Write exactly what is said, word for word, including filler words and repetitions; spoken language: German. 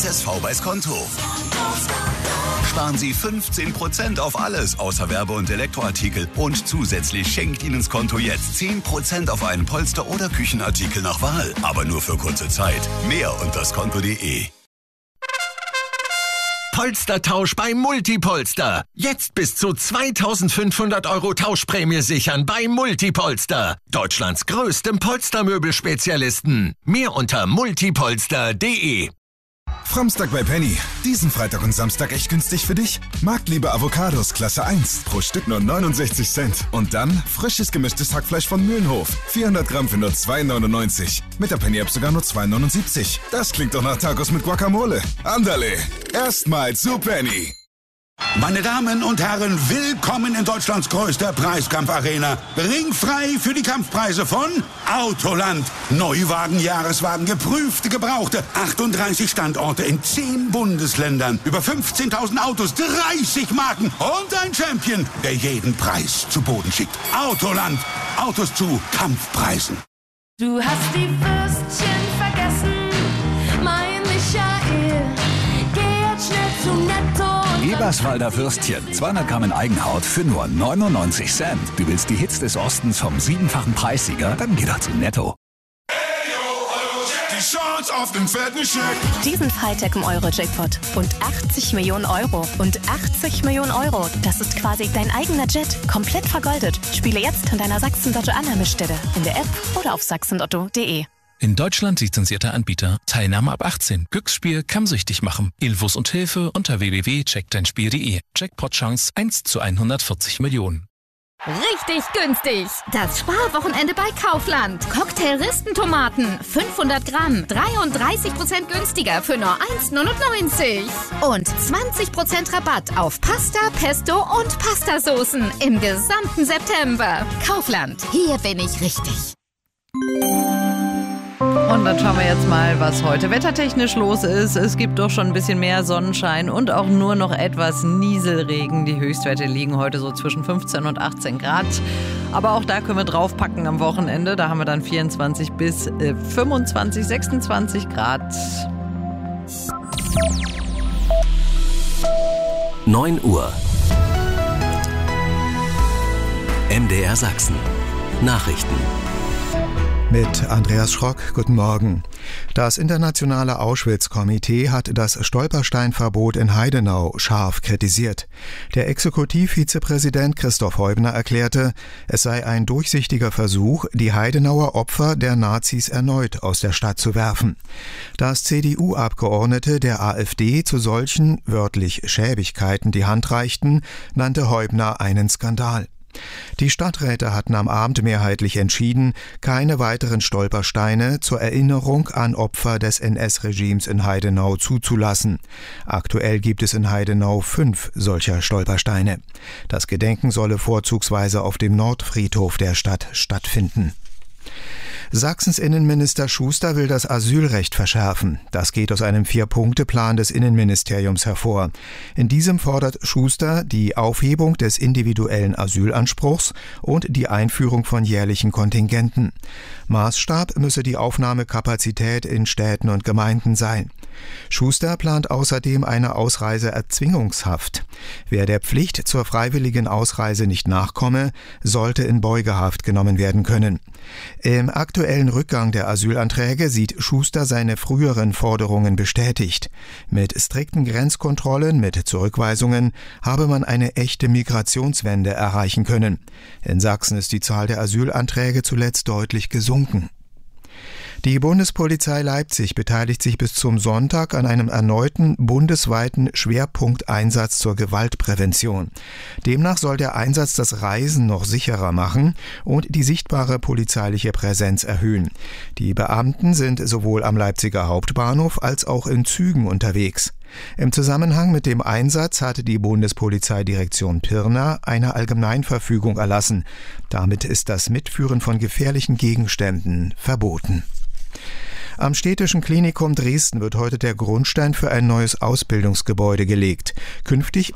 S S V bei Skonto. Sparen Sie fünfzehn Prozent auf alles außer Werbe- und Elektroartikel. Und zusätzlich schenkt Ihnen Skonto jetzt zehn Prozent auf einen Polster- oder Küchenartikel nach Wahl. Aber nur für kurze Zeit. Mehr unter skonto punkt de. Polstertausch bei Multipolster. Jetzt bis zu zweitausendfünfhundert Euro Tauschprämie sichern bei Multipolster. Deutschlands größtem Polstermöbelspezialisten. Mehr unter multipolster punkt de. Framstag bei Penny. Diesen Freitag und Samstag echt günstig für dich. Marktliebe Avocados Klasse eins. Pro Stück nur neunundsechzig Cent. Und dann frisches gemischtes Hackfleisch von Mühlenhof. vierhundert Gramm für nur zwei neunundneunzig. Mit der Penny-App sogar nur zwei neunundsiebzig. Das klingt doch nach Tacos mit Guacamole. Andale. Erstmal zu Penny. Meine Damen und Herren, willkommen in Deutschlands größter Preiskampfarena. Ringfrei für die Kampfpreise von Autoland. Neuwagen, Jahreswagen, geprüfte, gebrauchte. achtunddreißig Standorte in zehn Bundesländern. Über fünfzehntausend Autos, dreißig Marken und ein Champion, der jeden Preis zu Boden schickt. Autoland. Autos zu Kampfpreisen. Du hast die Würstchen vergessen, mein Michael. Geh jetzt schnell zu Netto. Eberswalder Würstchen, zweihundert Gramm in Eigenhaut für nur neunundneunzig Cent. Du willst die Hits des Ostens vom siebenfachen Preissieger? Dann geh doch zu Netto. Die Chance auf den fetten Scheck. Diesen Freitag im Euro-Jackpot. Und achtzig Millionen Euro. Und achtzig Millionen Euro. Das ist quasi dein eigener Jet. Komplett vergoldet. Spiele jetzt an deiner Sachsen-Lotto-Annahmestelle. In der App oder auf sachsenlotto punkt de. In Deutschland lizenzierter Anbieter. Teilnahme ab achtzehn. Glücksspiel kann süchtig machen. Infos und Hilfe unter w w w punkt check dein spiel punkt de. Jackpot-Chance eins zu hundertvierzig Millionen. Richtig günstig. Das Sparwochenende bei Kaufland. Cocktail-Ristentomaten. fünfhundert Gramm. dreiunddreißig Prozent günstiger für nur eins neunundneunzig. Und zwanzig Prozent Rabatt auf Pasta, Pesto und Pastasoßen im gesamten September. Kaufland. Hier bin ich richtig. Und dann schauen wir jetzt mal, was heute wettertechnisch los ist. Es gibt doch schon ein bisschen mehr Sonnenschein und auch nur noch etwas Nieselregen. Die Höchstwerte liegen heute so zwischen fünfzehn und achtzehn Grad. Aber auch da können wir draufpacken am Wochenende. Da haben wir dann vierundzwanzig bis fünfundzwanzig, sechsundzwanzig Grad. neun Uhr. M D R Sachsen. Nachrichten. Mit Andreas Schrock, guten Morgen. Das internationale Auschwitz-Komitee hat das Stolpersteinverbot in Heidenau scharf kritisiert. Der Exekutivvizepräsident Christoph Heubner erklärte, es sei ein durchsichtiger Versuch, die Heidenauer Opfer der Nazis erneut aus der Stadt zu werfen. Dass C D U-Abgeordnete der AfD zu solchen, wörtlich Schäbigkeiten die Hand reichten, nannte Heubner einen Skandal. Die Stadträte hatten am Abend mehrheitlich entschieden, keine weiteren Stolpersteine zur Erinnerung an Opfer des N S-Regimes in Heidenau zuzulassen. Aktuell gibt es in Heidenau fünf solcher Stolpersteine. Das Gedenken solle vorzugsweise auf dem Nordfriedhof der Stadt stattfinden. Sachsens Innenminister Schuster will das Asylrecht verschärfen. Das geht aus einem Vier-Punkte-Plan des Innenministeriums hervor. In diesem fordert Schuster die Aufhebung des individuellen Asylanspruchs und die Einführung von jährlichen Kontingenten. Maßstab müsse die Aufnahmekapazität in Städten und Gemeinden sein. Schuster plant außerdem eine Ausreiseerzwingungshaft. Wer der Pflicht zur freiwilligen Ausreise nicht nachkomme, sollte in Beugehaft genommen werden können. Im aktuellen Rückgang der Asylanträge sieht Schuster seine früheren Forderungen bestätigt. Mit strikten Grenzkontrollen, mit Zurückweisungen habe man eine echte Migrationswende erreichen können. In Sachsen ist die Zahl der Asylanträge zuletzt deutlich gesunken. Die Bundespolizei Leipzig beteiligt sich bis zum Sonntag an einem erneuten bundesweiten Schwerpunkteinsatz zur Gewaltprävention. Demnach soll der Einsatz das Reisen noch sicherer machen und die sichtbare polizeiliche Präsenz erhöhen. Die Beamten sind sowohl am Leipziger Hauptbahnhof als auch in Zügen unterwegs. Im Zusammenhang mit dem Einsatz hatte die Bundespolizeidirektion Pirna eine Allgemeinverfügung erlassen. Damit ist das Mitführen von gefährlichen Gegenständen verboten. Am Städtischen Klinikum Dresden wird heute der Grundstein für ein neues Ausbildungsgebäude gelegt. Künftig